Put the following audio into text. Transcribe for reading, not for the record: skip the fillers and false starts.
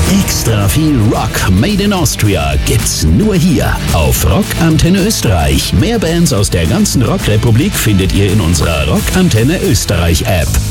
Extra viel Rock made in Austria gibt's nur hier auf Rock Antenne Österreich. Mehr Bands aus der ganzen Rockrepublik findet ihr in unserer Rock Antenne Österreich App.